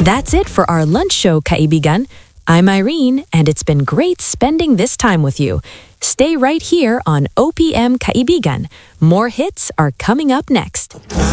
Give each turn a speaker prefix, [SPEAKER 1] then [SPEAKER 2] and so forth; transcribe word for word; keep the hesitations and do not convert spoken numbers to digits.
[SPEAKER 1] That's it for our lunch show, kaibigan. I'm Irene, and it's been great spending this time with you. Stay right here on O P M Kaibigan. More hits are coming up next.